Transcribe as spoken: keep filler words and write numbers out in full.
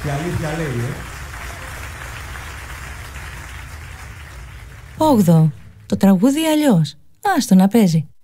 Η αλήθεια λέει, ε. Όγδοο. Το τραγούδι αλλιώς. Άστο να παίζει.